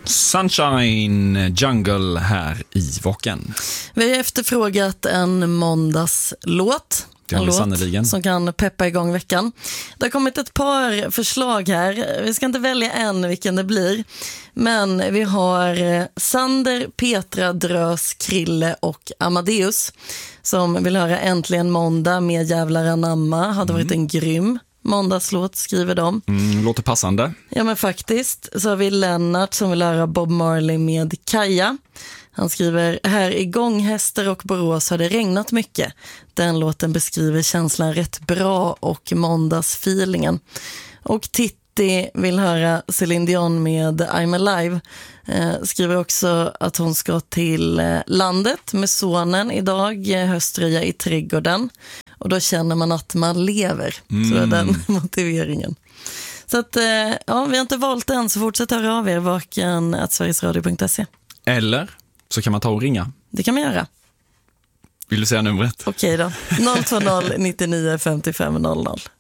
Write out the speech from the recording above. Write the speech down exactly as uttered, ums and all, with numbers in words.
Sunshine Jungle här i Vaken. Vi har efterfrågat en måndagslåt. En låt sannoliken. Som kan peppa igång veckan. Det har kommit ett par förslag här. Vi ska inte välja en vilken det blir. Men vi har Sander, Petra, Drös, Krille och Amadeus som vill höra Äntligen måndag med Jävlar anamma. Hade varit en grym måndagslåt, skriver de. Mm, låter passande. Ja, men faktiskt. Så har vi Lennart som vill höra Bob Marley med Kaja. Han skriver, här i Gånghäster och Borås har det regnat mycket. Den låten beskriver känslan rätt bra och måndagsfeelingen. Och Titti vill höra Celine Dion med I'm Alive. Eh, skriver också att hon ska till eh, landet med sonen idag, eh, höströja i trädgården. Och då känner man att man lever. Mm. Så är den motiveringen. Så att, eh, ja, vi har inte valt än, så fortsätt höra av er, vaken at sverigesradio punkt se. Eller så kan man ta och ringa. Det kan man göra. Vill du säga numret? Okej då. noll två noll nio nio fem fem noll noll.